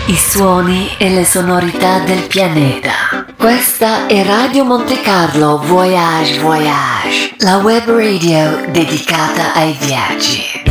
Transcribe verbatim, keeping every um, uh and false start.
i suoni e le sonorità del pianeta. Questa è Radio Monte Carlo Voyage Voyage, la web radio dedicata ai viaggi.